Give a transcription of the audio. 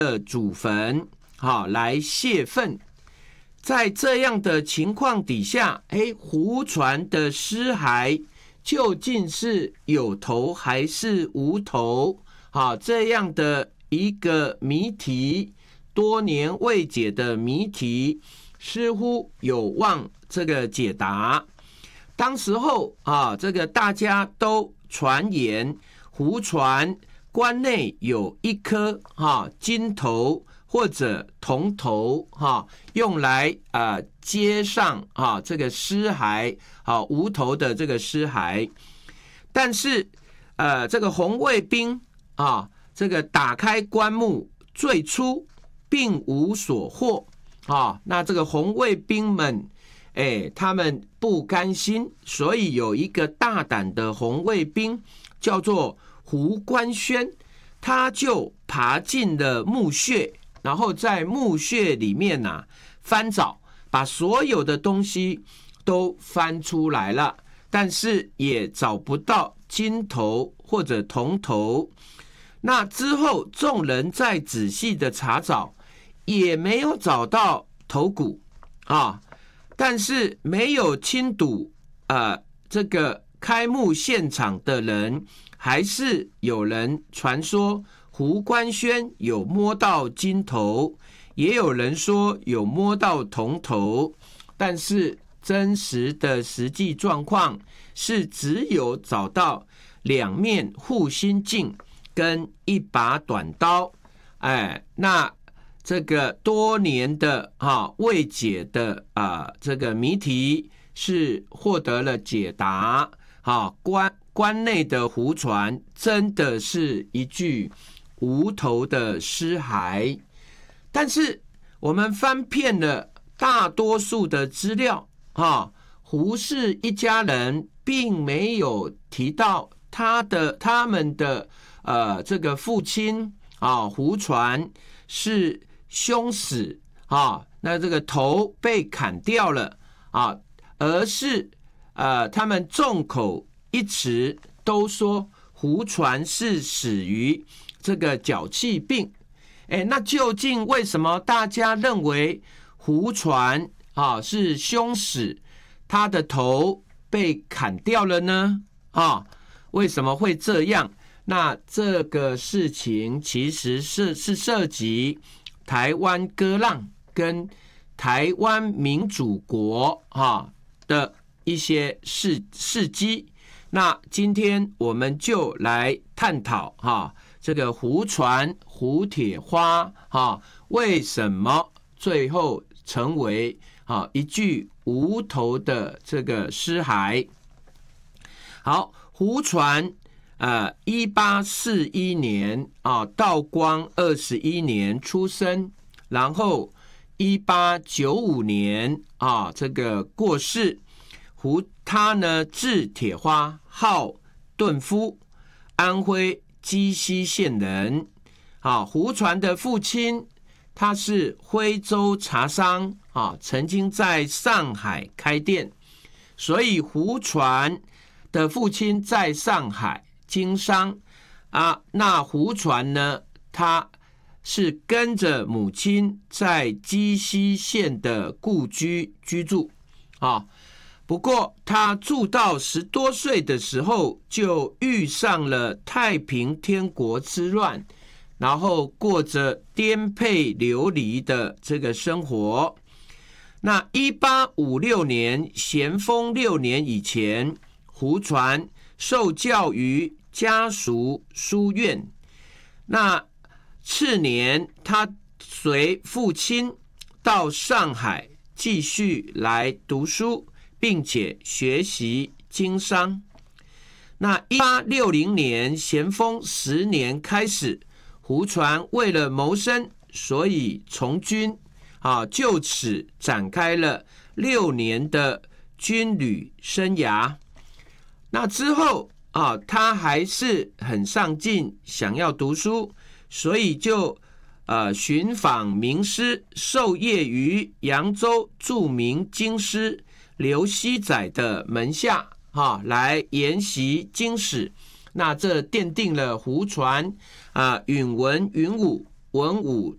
的祖坟来泄愤。在这样的情况底下，胡传的尸骸究竟是有头还是无头？这样的一个谜题，多年未解的谜题，似乎有望这个解答。当时候这个大家都传言胡传棺内有一颗金头或者铜头用来接上这个尸骸无头的这个尸骸。但是这个红卫兵这个打开棺木最初并无所获那这个红卫兵们他们不甘心，所以有一个大胆的红卫兵叫做胡官宣，他就爬进了墓穴，然后在墓穴里面翻找，把所有的东西都翻出来了，但是也找不到金头或者铜头。那之后众人再仔细的查找，也没有找到头骨但是没有亲睹这个开幕现场的人，还是有人传说胡官宣有摸到金头，也有人说有摸到铜头，但是真实的实际状况是只有找到2面护心镜跟一把短刀。那这个多年的未解的这个谜题是获得了解答。棺内的胡传真的是一具无头的尸骸，但是我们翻遍了大多数的资料胡氏一家人并没有提到他们的这个父亲胡传是凶死那这个头被砍掉了而是他们众口一词都说胡传是死于这个脚气病。那究竟为什么大家认为胡传是凶死，他的头被砍掉了呢？为什么会这样？那这个事情其实是涉及台湾割让跟台湾民主国的一些事迹。那今天我们就来探讨这个胡传胡铁花为什么最后成为一具无头的这个尸骸。好，胡传1841年道光21年出生，然后1895年这个过世。他呢字铁花，号顿夫，安徽鸡西县人。胡传的父亲他是徽州茶商曾经在上海开店，所以胡传的父亲在上海经商那胡传呢，他是跟着母亲在鸡西县的故居居住不过他住到10多岁的时候，就遇上了太平天国之乱，然后过着颠沛流离的这个生活。那1856年咸丰6年以前，胡传受教于家塾书院。那次年他随父亲到上海继续来读书，并且学习经商。那1860年咸丰10年开始，胡传为了谋生，所以从军就此展开了6年的军旅生涯。那之后他还是很上进，想要读书，所以就寻访名师，授业于扬州著名经师刘熙载的门下来研习经史。那这奠定了胡传允文允武、文武